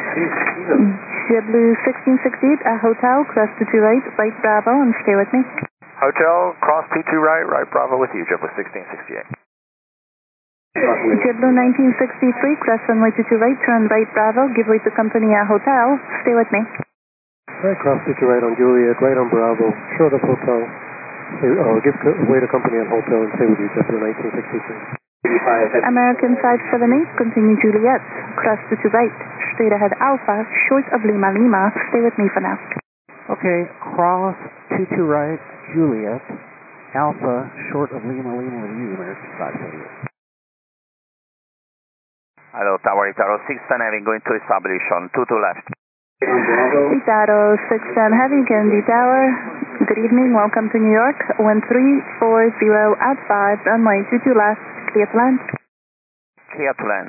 JetBlue 1668 at Hotel, cross 22 right, right Bravo, and stay with me. Hotel, cross 22 right, right Bravo with you, JetBlue 1668. JetBlue 1963, cross runway 22 right, turn right Bravo, give way to company at Hotel, stay with me. Right, cross 22 right on Juliet, right on Bravo, short of Hotel. Give way to company at Hotel and stay with you, JetBlue 1963. American 578, continue Juliet, cross 22 right, straight ahead Alpha, short of Lima Lima, stay with me for now. Okay, cross 22 right, Juliet, Alpha, short of Lima Lima with you, American 578. Hello, Tower Itaro 610 heavy, going to establish on 22 left. Itaro 610 heavy, Kennedy Tower. Good evening, welcome to New York. 1340 at 5, runway 22 left, clear to land. Clear to land.